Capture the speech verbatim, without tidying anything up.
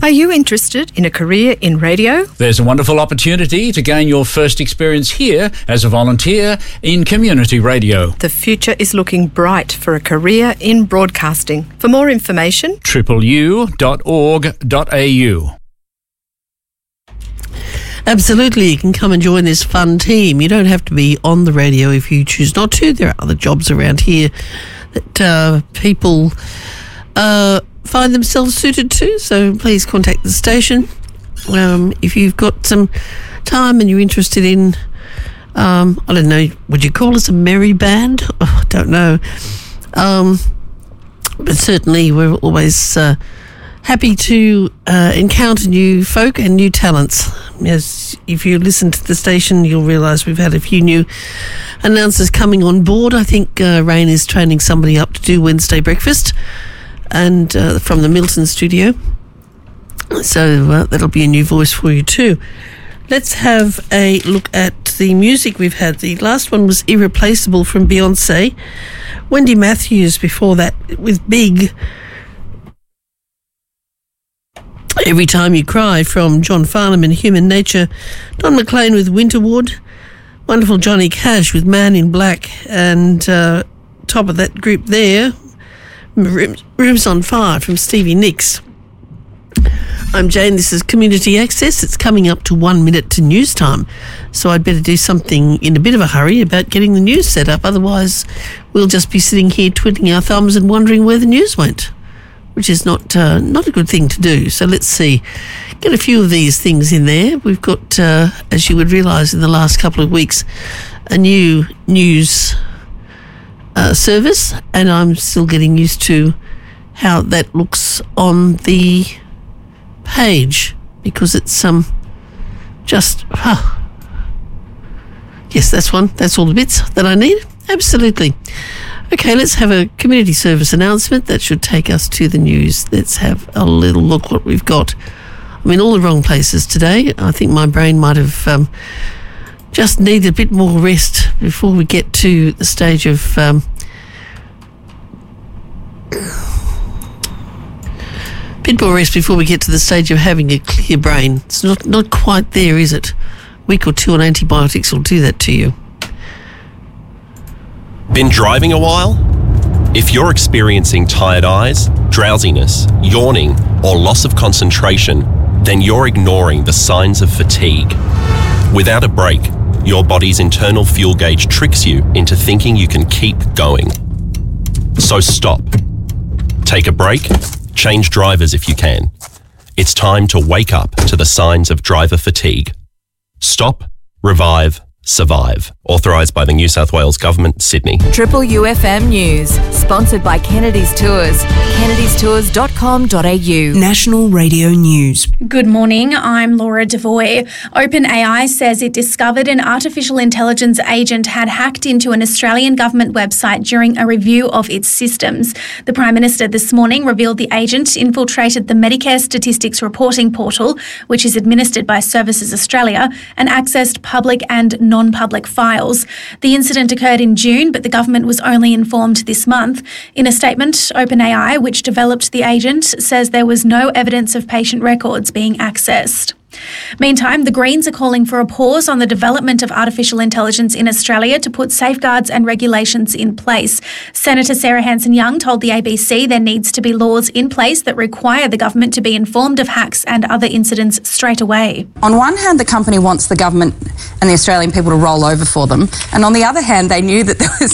Are you interested in a career in radio? There's a wonderful opportunity to gain your first experience here as a volunteer in community radio. The future is looking bright for a career in broadcasting. For more information, triple u dot org dot a u. Absolutely, you can come and join this fun team. You don't have to be on the radio if you choose not to. There are other jobs around here that uh, people uh, find themselves suited to, so please contact the station. Um, if you've got some time and you're interested in, um, I don't know, would you call us a merry band? Oh, I don't know. Um, but certainly we're always uh, happy to uh, encounter new folk and new talents. As if you listen to the station, you'll realise we've had a few new announcers coming on board. I think uh, Rain is training somebody up to do Wednesday breakfast, and uh, from the Milton studio. So uh, that'll be a new voice for you too. Let's have a look at the music we've had. The last one was Irreplaceable from Beyonce. Wendy Matthews before that with Big. Every Time You Cry from John Farnham in Human Nature. Don McLean with Winterwood. Wonderful Johnny Cash with Man in Black. And uh, top of that group there, Rooms on Fire from Stevie Nicks. I'm Jane, this is Community Access. It's coming up to one minute to news time, so I'd better do something in a bit of a hurry about getting the news set up. Otherwise, we'll just be sitting here twiddling our thumbs and wondering where the news went, which is not uh, not a good thing to do. So let's see. Get a few of these things in there. We've got, uh, as you would realise in the last couple of weeks, a new news uh, service, and I'm still getting used to how that looks on the page, because it's um just huh. yes, that's one. That's all the bits that I need. Absolutely. Okay, let's have a community service announcement that should take us to the news. Let's have a little look what we've got. I'm in all the wrong places today. I think my brain might have um, just needed a bit more rest before we get to the stage of um, bit more rest before we get to the stage of having a clear brain. It's not, not quite there, is it? A week or two on antibiotics will do that to you. Been driving a while? If you're experiencing tired eyes, drowsiness, yawning, or loss of concentration, then you're ignoring the signs of fatigue. Without a break, your body's internal fuel gauge tricks you into thinking you can keep going. So stop. Take a break. Change drivers if you can. It's time to wake up to the signs of driver fatigue. Stop, revive, survive. Authorised by the New South Wales Government, Sydney. Triple U F M News, sponsored by Kennedy's Tours. kennedys tours dot com dot a u. National Radio News. Good morning, I'm Laura Devoy. OpenAI says it discovered an artificial intelligence agent had hacked into an Australian government website during a review of its systems. The Prime Minister this morning revealed the agent infiltrated the Medicare Statistics Reporting Portal, which is administered by Services Australia, and accessed public and non-public files. The incident occurred in June, but the government was only informed this month. In a statement, OpenAI, which developed the agent, says there was no evidence of patient records being accessed. Meantime, the Greens are calling for a pause on the development of artificial intelligence in Australia to put safeguards and regulations in place. Senator Sarah Hanson-Young told the A B C there needs to be laws in place that require the government to be informed of hacks and other incidents straight away. On one hand, the company wants the government and the Australian people to roll over for them, and on the other hand, they knew that there was